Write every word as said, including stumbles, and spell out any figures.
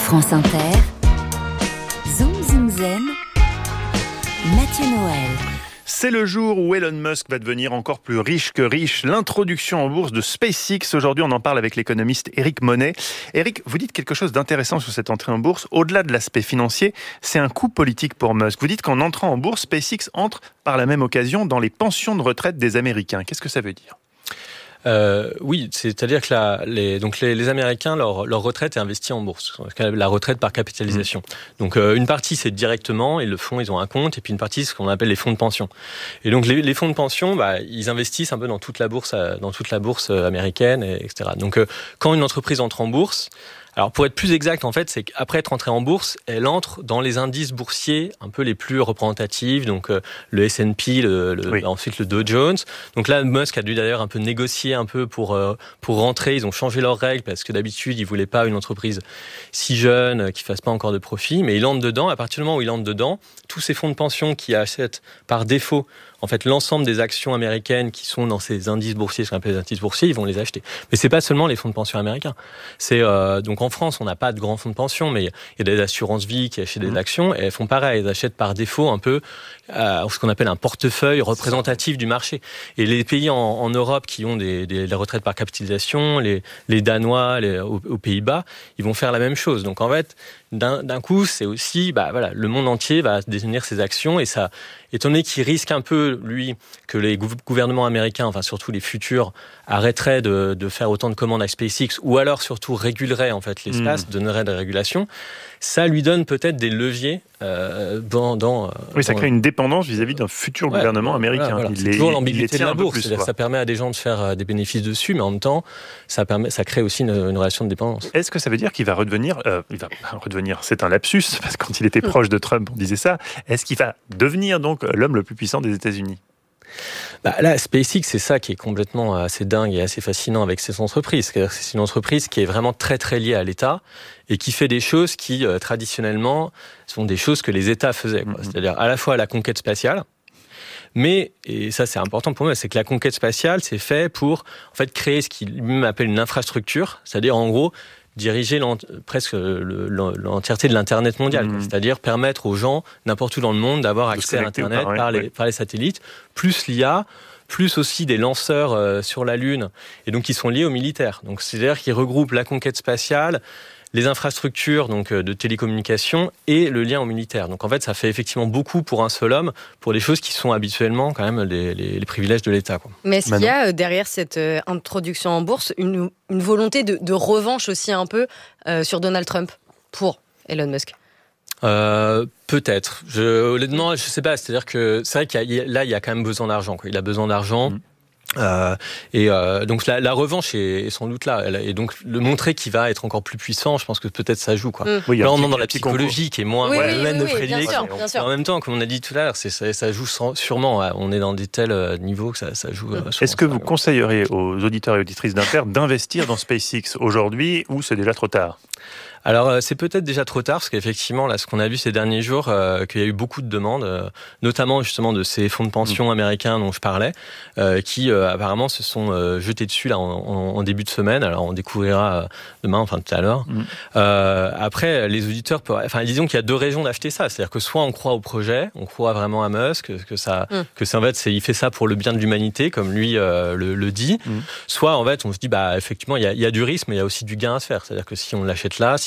France Inter, Zoom Zoom Zen, Mathieu Noël. C'est le jour où Elon Musk va devenir encore plus riche que riche. L'introduction en bourse de SpaceX. Aujourd'hui, on en parle avec l'économiste Eric Monet. Eric, vous dites quelque chose d'intéressant sur cette entrée en bourse. Au-delà de l'aspect financier, c'est un coup politique pour Musk. Vous dites qu'en entrant en bourse, SpaceX entre par la même occasion dans les pensions de retraite des Américains. Qu'est-ce que ça veut dire ? Euh, oui, c'est-à-dire que la, les, donc les, les Américains, leur, leur retraite est investie en bourse, la retraite par capitalisation. Mmh. Donc euh, une partie c'est directement, ils le font, ils ont un compte, et puis une partie c'est ce qu'on appelle les fonds de pension. Et donc les, les fonds de pension, bah, ils investissent un peu dans toute la bourse, dans toute la bourse américaine, et, etc. Donc euh, quand une entreprise entre en bourse, alors pour être plus exact, en fait, c'est qu'après être entrée en bourse, elle entre dans les indices boursiers un peu les plus représentatifs, donc euh, le S and P, le, le, oui. ensuite le Dow Jones. Donc là, Musk a dû d'ailleurs un peu négocier un peu pour euh, pour rentrer. Ils ont changé leurs règles parce que d'habitude, ils voulaient pas une entreprise si jeune euh, qui fasse pas encore de profit, mais il entre dedans. À partir du moment où il entre dedans, tous ces fonds de pension qui achètent par défaut en fait, l'ensemble des actions américaines qui sont dans ces indices boursiers, ce qu'on appelle les indices boursiers, ils vont les acheter. Mais c'est pas seulement les fonds de pension américains. C'est euh, donc en France, on n'a pas de grands fonds de pension, mais il y a des assurances vie qui achètent des actions et elles font pareil. Elles achètent par défaut un peu euh, ce qu'on appelle un portefeuille représentatif du marché. Et les pays en, en Europe qui ont des, des, des retraites par capitalisation, les, les Danois, les, aux, aux Pays-Bas, ils vont faire la même chose. Donc en fait, d'un, d'un coup, c'est aussi, bah voilà, le monde entier va détenir ses actions et ça, étant donné qu'il risque un peu, lui, que les gouvernements américains, enfin surtout les futurs, arrêteraient de, de faire autant de commandes à SpaceX ou alors surtout réguleraient en fait l'espace, mmh. donneraient des régulations, ça lui donne peut-être des leviers euh, dans, dans... Oui, ça dans, crée une dépendance vis-à-vis d'un futur ouais, gouvernement américain. Voilà, voilà. Il c'est toujours l'ambiguïté de la bourse. Plus, c'est-à-dire que ça permet à des gens de faire des bénéfices dessus, mais en même temps, ça, permet, ça crée aussi une, une relation de dépendance. Est-ce que ça veut dire qu'il va redevenir... Euh, il va redevenir, c'est un lapsus, parce que quand il était proche de Trump, on disait ça. Est-ce qu'il va devenir donc l'homme le plus puissant des États-Unis ? Bah là, SpaceX, c'est ça qui est complètement assez dingue et assez fascinant avec cette entreprise. C'est une entreprise qui est vraiment très très liée à l'État et qui fait des choses qui, euh, traditionnellement, sont des choses que les États faisaient. Quoi. Mm-hmm. C'est-à-dire à la fois la conquête spatiale, mais, et ça c'est important pour moi, c'est que la conquête spatiale, c'est fait pour en fait créer ce qu'il lui-même appelle une infrastructure, c'est-à-dire en gros diriger l'ent- presque le, l'entièreté de l'Internet mondial, mmh. c'est-à-dire permettre aux gens, n'importe où dans le monde, d'avoir accès à l'Internet par, par, les, ouais. par les satellites, plus l'I A, plus aussi des lanceurs euh, sur la Lune, et donc qui sont liés aux militaires. Donc c'est-à-dire qu'ils regroupent la conquête spatiale, les infrastructures donc de télécommunications et le lien au militaire. Donc en fait, ça fait effectivement beaucoup pour un seul homme, pour des choses qui sont habituellement quand même les, les, les privilèges de l'État, quoi. Mais est-ce Manon. qu'il y a derrière cette introduction en bourse une, une volonté de, de revanche aussi un peu euh, sur Donald Trump pour Elon Musk ? Euh, peut-être. Je, honnêtement, je sais pas. C'est-à-dire que c'est vrai qu'il y a, là, il y a quand même besoin d'argent, quoi. Il a besoin d'argent. Mmh. Euh, et euh, donc la, la revanche est, est sans doute là, et donc le montrer qu'il va être encore plus puissant, je pense que peut-être ça joue, quoi. Mmh. Oui, là on entre dans la psychologie concours. Qui est moins oui, ouais, oui, humaine oui, de oui, prédilection. Bien sûr, bien en même temps, comme on a dit tout à l'heure, c'est, ça, ça joue sûrement. Ouais, on est dans des tels niveaux que ça, ça joue. Mmh. Est-ce que vous ça, conseilleriez aux auditeurs et auditrices d'Inter d'investir dans SpaceX aujourd'hui ou c'est déjà trop tard ? Alors c'est peut-être déjà trop tard parce qu'effectivement là ce qu'on a vu ces derniers jours euh, qu'il y a eu beaucoup de demandes, euh, notamment justement de ces fonds de pension mmh. américains dont je parlais, euh, qui euh, apparemment se sont euh, jetés dessus là en, en, en début de semaine. Alors on découvrira demain, enfin tout à l'heure. Mmh. Euh, après les auditeurs, peuvent, enfin disons qu'il y a deux raisons d'acheter ça, c'est-à-dire que soit on croit au projet, on croit vraiment à Musk, que ça, mmh. que c'est en fait c'est, il fait ça pour le bien de l'humanité comme lui euh, le, le dit, mmh. soit en fait on se dit bah effectivement il y a, il y a du risque mais il y a aussi du gain à se faire, c'est-à-dire que si on l'achète là,